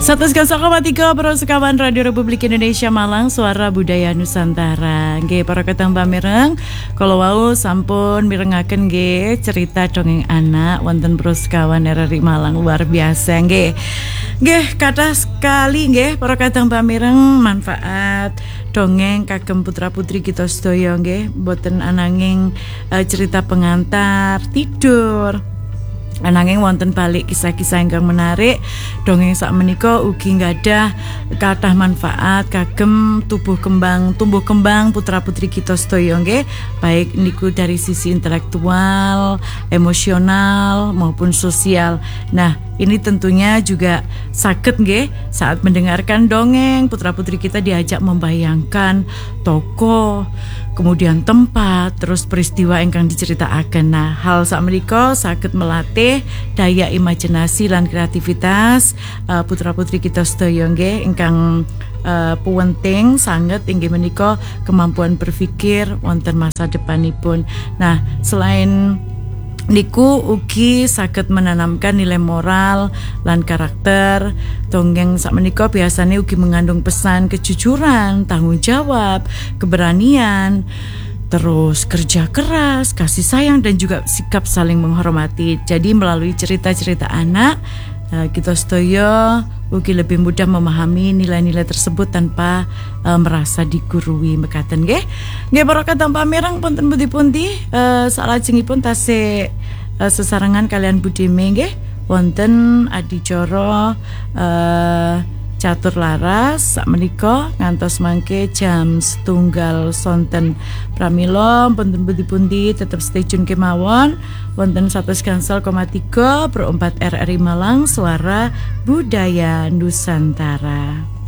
101,3 Perosekawan Radio Republik Indonesia Malang, Suara Budaya Nusantara. Nggih para ketang pamireng, kalau wau sampun mirengaken nggih cerita dongeng anak wonten Perosekawan RRI Malang, luar biasa nggih. Nggih kathah sekali nggih para ketang pamireng manfaat dongeng kagem putra-putri kita sedaya nggih, boten ananging cerita pengantar tidur. Ananging wonten balik kisah-kisah ingkang menarik, dongeng sakmenika ugi nggadah kathah manfaat kagem tumbuh kembang putra-putri kita sedaya nggih, baik niku dari sisi intelektual, emosional maupun sosial. Nah, ini tentunya juga saged nggih saat mendengarkan dongeng putra-putri kita diajak membayangkan tokoh, kemudian tempat, terus peristiwa ingkang diceritakaken. Nah, hal sakmenika saged melatih daya imajinasi lan kreativitas putra-putri kita sedaya nggih ingkang penting sanget inggih menika kemampuan berpikir wonten masa depanipun. Nah, selain niku ugi saged menanamkan nilai moral lan karakter. Dongeng sakmenika biasanya ugi mengandung pesan kejujuran, tanggung jawab, keberanian, terus kerja keras, kasih sayang dan juga sikap saling menghormati. Jadi melalui cerita-cerita anak kita sedaya ugi lebih mudah memahami nilai-nilai tersebut tanpa merasa digurui mekaten nggih. Nggih para kadang pamireng punten pundi-pundi salajengipun tasih sesarengan kalian budime nggih wonten adicara catur laras sakmenika ngantos mangke jam 1:00 sonten. Pramila punten pundi-pundi tetep stay tune kemawon wonten 101,3 per 4 RRI Malang, Suara Budaya Nusantara.